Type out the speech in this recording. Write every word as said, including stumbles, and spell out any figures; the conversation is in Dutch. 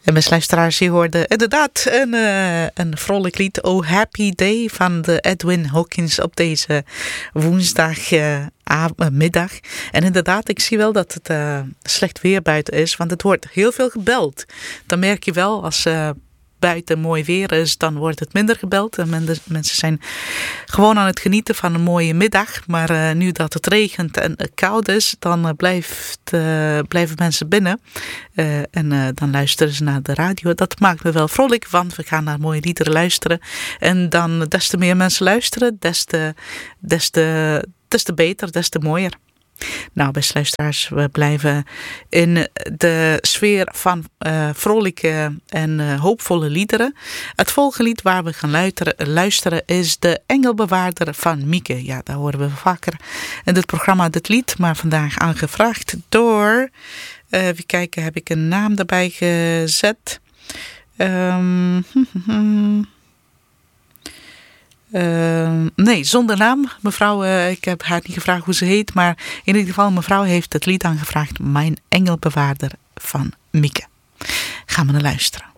En mijn luisteraars, je hoorde inderdaad een, uh, een vrolijk lied. Oh Happy Day van de Edwin Hawkins op deze woensdag uh, middag. En inderdaad, ik zie wel dat het uh, slecht weer buiten is, want het wordt heel veel gebeld. Dan merk je wel, als uh, buiten mooi weer is, dan wordt het minder gebeld. En men, mensen zijn gewoon aan het genieten van een mooie middag. Maar uh, nu dat het regent en uh, koud is, dan uh, blijft, uh, blijven mensen binnen. Uh, en uh, dan luisteren ze naar de radio. Dat maakt me wel vrolijk, want we gaan naar mooie liederen luisteren. En dan des te meer mensen luisteren, des te, des te, des te beter, des te mooier. Nou, beste luisteraars, we blijven in de sfeer van uh, vrolijke en uh, hoopvolle liederen. Het volgende lied waar we gaan luisteren, luisteren is De Engelbewaarder van Mieke. Ja, daar horen we vaker in dit programma dit lied, maar vandaag aangevraagd door, uh, even kijken, heb ik een naam erbij gezet. Um, Uh, nee, zonder naam. Mevrouw, uh, ik heb haar niet gevraagd hoe ze heet, maar in ieder geval, mevrouw heeft het lied aangevraagd. Mijn Engelbewaarder van Mieke. Gaan we naar luisteren.